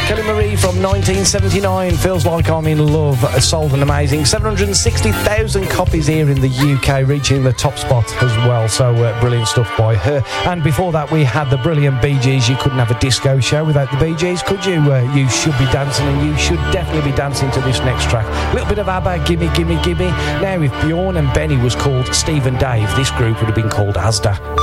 Kelly Marie from 1979. Feels Like I'm in Love. Sold an amazing 760,000 copies here in the UK, reaching the top spot as well. So brilliant stuff by her. And before that, we had the brilliant Bee Gees. You couldn't have a disco show without the Bee Gees, could you? You should be dancing, and you should definitely be dancing to this next track. A little bit of ABBA, Gimme, Gimme, Gimme. Now, if Bjorn and Benny was called Steve and Dave, this group would have been called Asda.